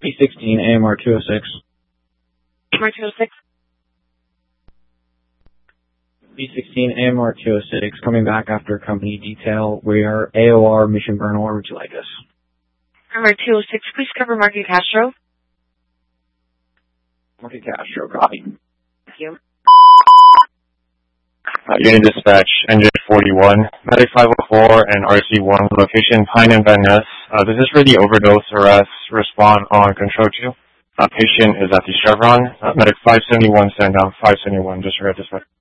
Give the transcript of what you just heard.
B16 AMR 206. AMR 206. B16 AMR 206, coming back after company detail. We are AOR Mission Bernal. Where would you like us? AMR 206, please cover Market Castro. Market Castro, copy. Thank you. Unit Dispatch, Engine 41, Medic 504 and RC1, location Pine and Van Ness. This is for the overdose arrest. Respond on Control 2. Patient is at the Chevron. Medic 571, stand down 571, disregard dispatch.